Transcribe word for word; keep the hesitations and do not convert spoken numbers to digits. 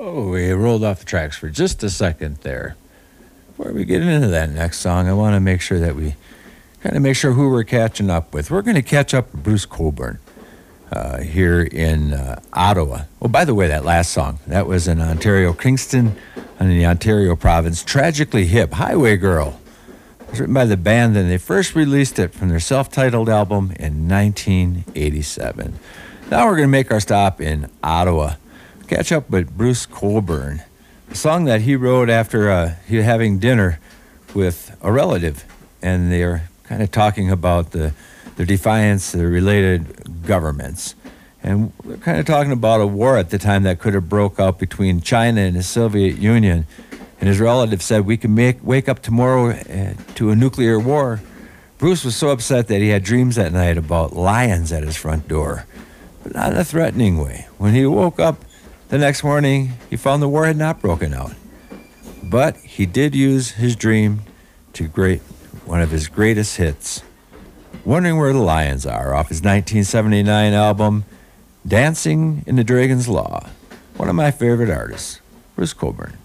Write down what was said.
Oh, we rolled off the tracks for just a second there. Before we get into that next song, I want to make sure that we kind of make sure who we're catching up with. We're going to catch up with Bruce Cockburn uh, here in uh, Ottawa. Oh, by the way, that last song, that was in Ontario, Kingston, in the Ontario province. Tragically Hip, Highway Girl. It was written by the band, and they first released it from their self-titled album in nineteen eighty-seven. Now we're going to make our stop in Ottawa. Catch up with Bruce Cockburn, a song that he wrote after uh, he was having dinner with a relative, and they're kind of talking about the, the defiance of the related governments. And we're kind of talking about a war at the time that could have broke out between China and the Soviet Union. And his relative said, we can make wake up tomorrow uh, to a nuclear war. Bruce was so upset that he had dreams that night about lions at his front door, but not in a threatening way. When he woke up the next morning, he found the war had not broken out. But he did use his dream to create one of his greatest hits, Wondering Where the Lions Are, off his nineteen seventy-nine album, Dancing in the Dragon's Law. One of my favorite artists, Bruce Cockburn.